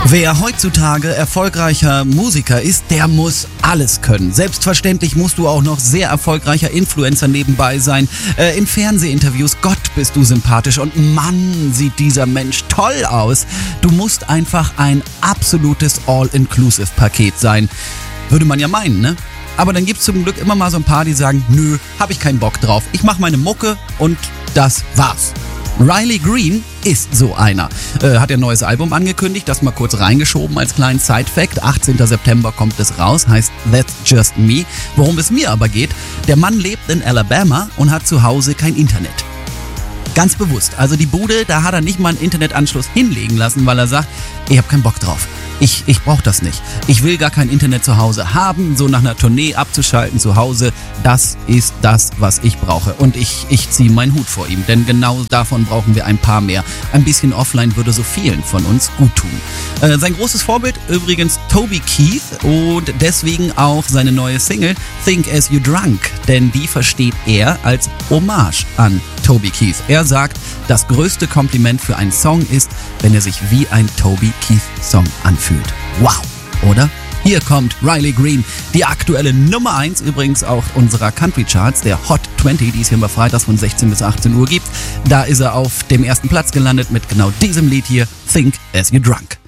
Wer heutzutage erfolgreicher Musiker ist, der muss alles können. Selbstverständlich musst du auch noch sehr erfolgreicher Influencer nebenbei sein. In Fernsehinterviews, Gott, bist du sympathisch und Mann, sieht dieser Mensch toll aus. Du musst einfach ein absolutes All-Inclusive-Paket sein. Würde man ja meinen, ne? Aber dann gibt's zum Glück immer mal so ein paar, die sagen, nö, hab ich keinen Bock drauf. Ich mach meine Mucke und das war's. Riley Green ist so einer. Hat ihr neues Album angekündigt, das mal kurz reingeschoben als kleinen Side-Fact. 18. September kommt es raus, heißt That's Just Me. Worum es mir aber geht, der Mann lebt in Alabama und hat zu Hause kein Internet. Ganz bewusst. Also die Bude, da hat er nicht mal einen Internetanschluss hinlegen lassen, weil er sagt, ich hab keinen Bock drauf. Ich brauche das nicht. Ich will gar kein Internet zu Hause haben, so nach einer Tournee abzuschalten zu Hause. Das ist das, was ich brauche. Und ich ziehe meinen Hut vor ihm, denn genau davon brauchen wir ein paar mehr. Ein bisschen offline würde so vielen von uns gut tun. Sein großes Vorbild übrigens Toby Keith und deswegen auch seine neue Single Think As You Drunk, denn die versteht er als Hommage an Toby Keith. Er sagt, das größte Kompliment für einen Song ist, wenn er sich wie ein Toby Keith Song anfühlt. Wow, oder? Hier kommt Riley Green, die aktuelle Nummer 1 übrigens auch unserer Country Charts, der Hot 20, die es hier immer freitags von 16 bis 18 Uhr gibt. Da ist er auf dem ersten Platz gelandet mit genau diesem Lied hier, Think As You Drunk.